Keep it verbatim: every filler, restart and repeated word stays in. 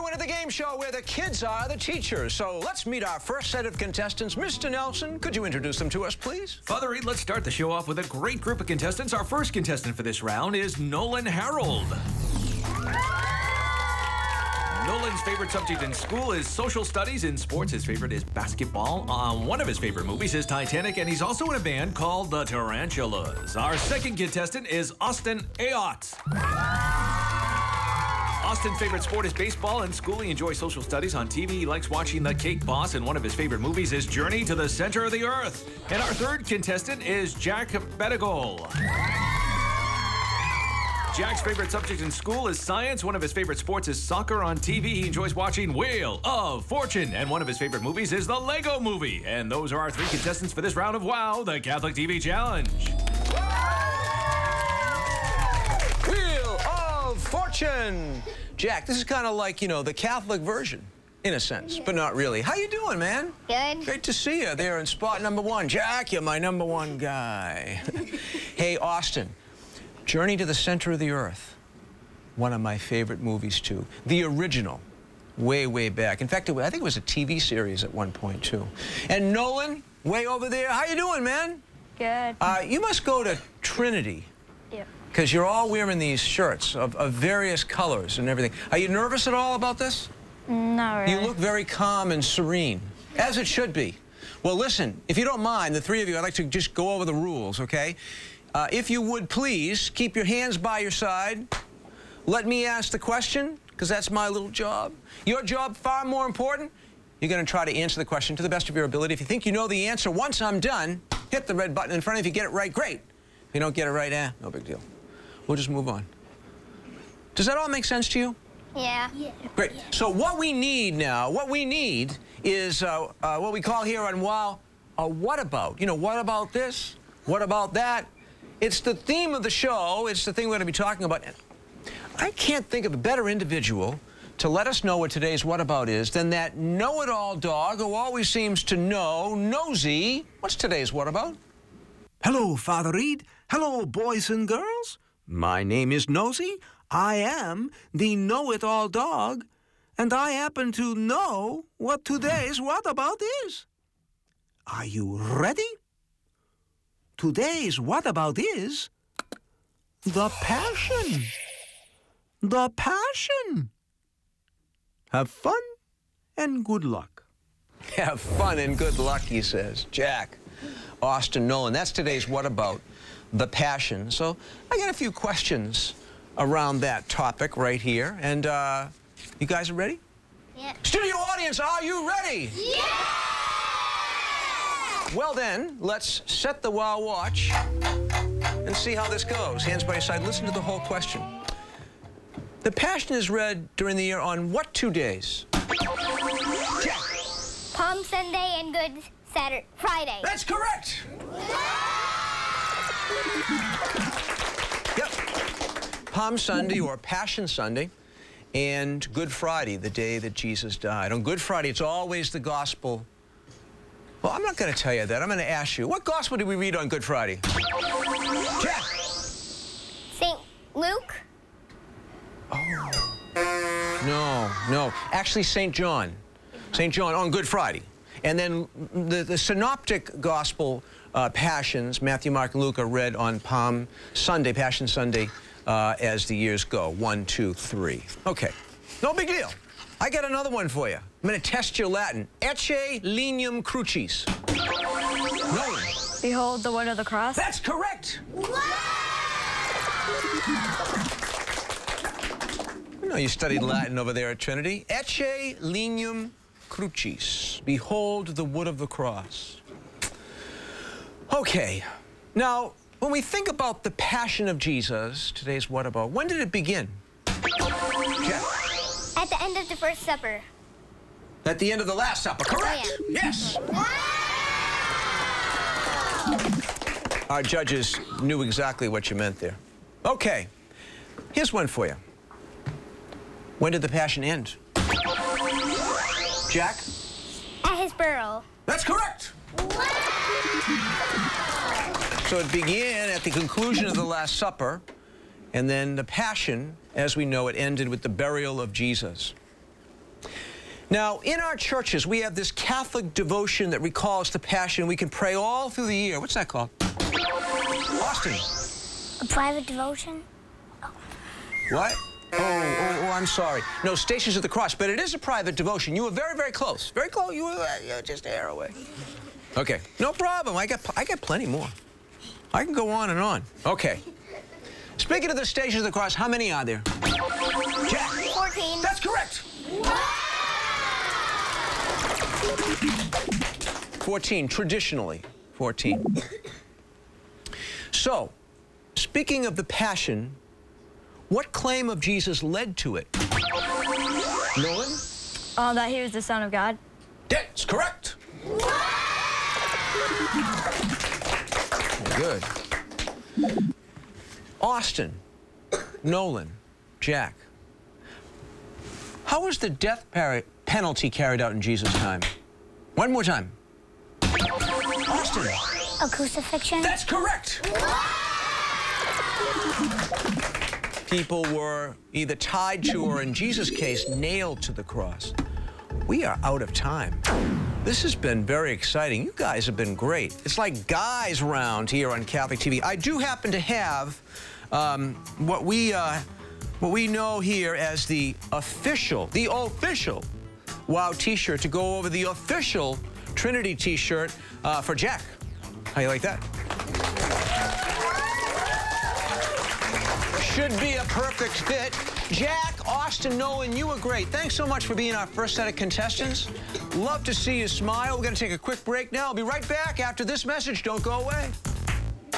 point of the game show where the kids are the teachers. So let's meet our first set of contestants. Mister Nelson, could you introduce them to us, please? Father Reed, let's start the show off with a great group of contestants. Our first contestant for this round is Nolan Harold. Nolan's favorite subject in school is social studies. In sports, his favorite is basketball. Uh, one of his favorite movies is Titanic, and he's also in a band called the Tarantulas. Our second contestant is Austin Ayotte. Austin's favorite sport is baseball. In school, he enjoys social studies. On T V, he likes watching The Cake Boss, and one of his favorite movies is Journey to the Center of the Earth. And our third contestant is Jack Bedingol. Jack's favorite subject in school is science. One of his favorite sports is soccer. On T V, he enjoys watching Wheel of Fortune. And one of his favorite movies is the Lego Movie. And those are our three contestants for this round of WOW, the Catholic T V Challenge. Wheel of Fortune. Jack, this is kind of like, you know, the Catholic version, in a sense, but not really. How you doing, man? Good. Great to see you there in spot number one. Jack, you're my number one guy. Hey, Austin, Journey to the Center of the Earth. One of my favorite movies, too. The original, way, way back. In fact, it, I think it was a T V series at one point, too. And Nolan, way over there, how you doing, man? Good. Uh, you must go to Trinity. Yeah. Because you're all wearing these shirts of, of various colors and everything. Are you nervous at all about this? Not really. You look very calm and serene, as it should be. Well, listen, if you don't mind, the three of you, I'd like to just go over the rules, okay? Uh, if you would please, keep your hands by your side. Let me ask the question, because that's my little job. Your job, far more important. You're going to try to answer the question to the best of your ability. If you think you know the answer, once I'm done, hit the red button in front of you. If you get it right, great. If you don't get it right, eh, no big deal. We'll just move on. Does that all make sense to you? Yeah. Yeah. Great. So what we need now, what we need is uh, uh, what we call here on WOW, a what about. You know, what about this? What about that? It's the theme of the show. It's the thing we're going to be talking about. I can't think of a better individual to let us know what today's what about is than that know-it-all dog who always seems to know, Nosy. What's today's what about? Hello, Father Reed. Hello, boys and girls. My name is Nosy. I am the know-it-all dog, and I happen to know what today's what about is. Are you ready? Today's what about is the Passion. The Passion. Have fun and good luck. Have fun and good luck, he says. Jack, Austin, Nolan, that's today's what about, the Passion. So I got a few questions around that topic right here. And uh, you guys are ready? Yeah. Studio audience, are you ready? Yeah! Well then, let's set the WOW watch and see how this goes. Hands by your side, listen to the whole question. The Passion is read during the year on what two days? Jack. Palm Sunday and Good Saturday, Friday. That's correct. Yep. Palm Sunday or Passion Sunday and Good Friday, the day that Jesus died. On Good Friday, it's always the gospel. Well, I'm not going to tell you that. I'm going to ask you, what gospel did we read on Good Friday? Jack. Saint Luke. Oh. No, no. Actually, Saint John. Saint John on Good Friday. And then the, the synoptic gospel uh, passions, Matthew, Mark, and Luke, are read on Palm Sunday, Passion Sunday, uh, as the years go. One, two, three. Okay. No big deal. I got another one for you. I'm going to test your Latin. Ecce lignum crucis. Nolan. Behold the wood of the cross. That's correct. I know you studied Latin over there at Trinity. Ecce lignum crucis. Behold the wood of the cross. Okay. Now, when we think about the Passion of Jesus, today's what about, when did it begin? Jeff? At the end of the First Supper. At the end of the Last Supper, correct? Oh, yeah. Yes. Our judges knew exactly what you meant there. Okay, here's one for you. When did the Passion end? Jack? At his burial. That's correct. So it began at the conclusion of the Last Supper, and then the Passion, as we know it, ended with the burial of Jesus. Now, in our churches, we have this Catholic devotion that recalls the Passion. We can pray all through the year. What's that called? Austin. A private devotion? What? Oh, oh, oh, I'm sorry. No, Stations of the Cross, but it is a private devotion. You were very, very close. Very close. You were, uh, you were just a hair away. Okay, no problem. I got, I got plenty more. I can go on and on. Okay. Speaking of the Stations of the Cross, how many are there? Jack. fourteen. That's correct. fourteen, traditionally. fourteen. So, speaking of the Passion, what claim of Jesus led to it? Nolan? Uh, that he was the Son of God. That's correct. Good. Austin, Nolan, Jack. How was the death par- penalty carried out in Jesus' time? One more time. Austin. A crucifixion? That's correct. People were either tied to or, in Jesus' case, nailed to the cross. We are out of time. This has been very exciting. You guys have been great. It's like guys round here on Catholic T V. I do happen to have um, what we uh, what we know here as the official, the official WOW T-shirt to go over the official Trinity T-shirt uh, for Jack. How you like that? Should be a perfect fit. Jack, Austin, Nolan, you were great. Thanks so much for being our first set of contestants. Love to see you smile. We're going to take a quick break now. I'll be right back after this message. Don't go away.